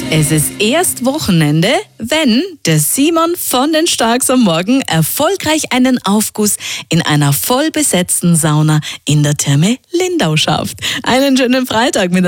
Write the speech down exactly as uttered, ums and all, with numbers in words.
Es ist erst Wochenende, wenn der Simon von den Starks am Morgen erfolgreich einen Aufguss in einer voll besetzten Sauna in der Therme Lindau schafft. Einen schönen Freitag mit